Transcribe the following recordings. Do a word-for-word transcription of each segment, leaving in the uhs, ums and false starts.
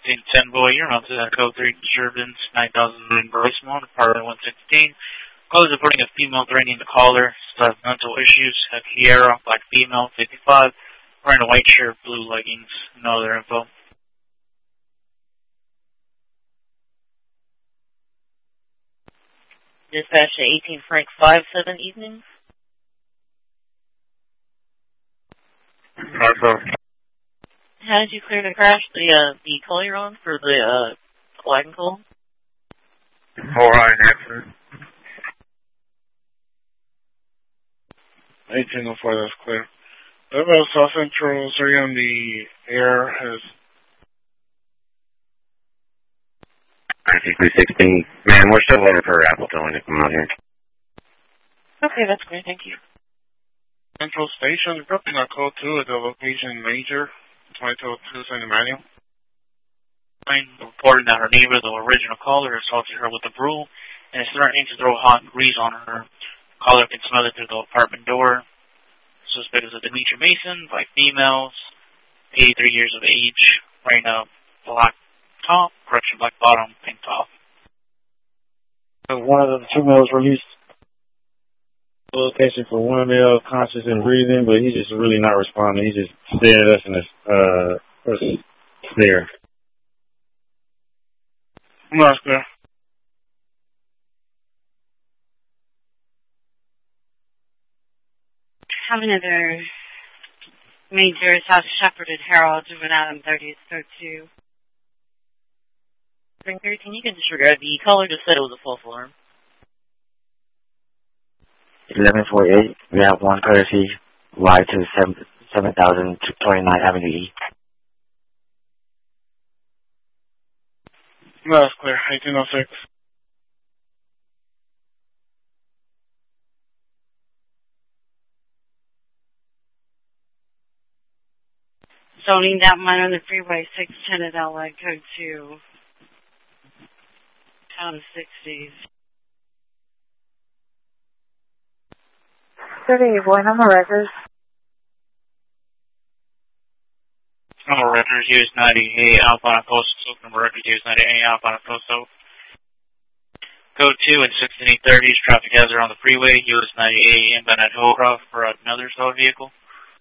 sixteen ten boy, you're on to that code three disturbance, nine thousand Rosemont, apartment one sixteen. Call is reporting a female threatening the caller, still has mental issues, a Kiera, black female, fifty-five, wearing a white shirt, blue leggings, no other info. Dispatch to eighteen Frank five seven evening. How did you clear the crash? The uh, the call you're on for the uh, wagon call? Alright, excellent. eighteen oh four, that's clear. Level South Central three on the air has... ninety-three sixteen. Man, we're still waiting for Appleton to come out here. Okay, that's great, thank you. Central Station, dropping a call two at the location Major, twenty-two oh two Saint Emmanuel. Reporting that her neighbor, the original caller, assaulted her with a broom and is threatening to throw hot grease on her. Caller can smell it through the apartment door. Suspect is a Demetri Mason, black females, eighty-three years of age, wearing a black top, correction, black bottom, pink top. One of the two males released location for one male conscious and breathing, but he's just really not responding. He just stared at us and uh, us there. No, that's clear. Have another Major South Shepherd at Harold, Juvenile thirty thirty-two. Spring thirteen, you can disregard the caller, just said it was a false alarm. eleven forty-eight, we have one courtesy, Y to seven thousand twenty-nine Avenue E. No, that's clear, eighteen oh six. Zoning that mine on the freeway, six ten at L A, code two. Town of sixties. thirty, boy, I'm a record. Number record, U S ninety-eight, outbound postal. Number record, U S ninety-eight, outbound postal. Code two and sixteen eight thirty, traffic hazard on the freeway, U S ninety-eight, inbound at Hillcroft for another stalled vehicle.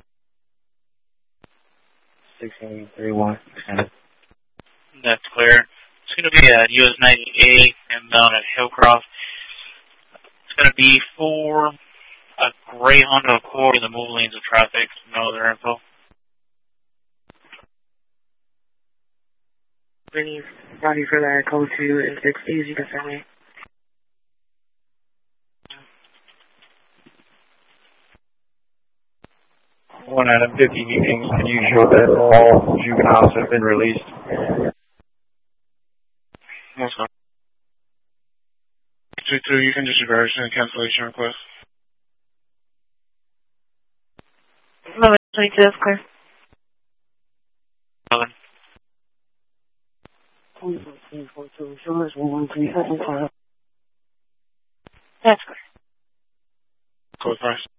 sixteen thirty-one. That's clear. It's going to be at U S ninety-eight inbound at Hillcroft. It's going to be for a gray Honda Accord in the move lanes of traffic. No other info. Any body for that code two and sixties, you can send me. One out of fifty meetings, can you show that all juveniles have been released? No, sir. two two, you can disregard and cancellation request. eleven twenty-two, that's clear. eleven. That's clear. Code five.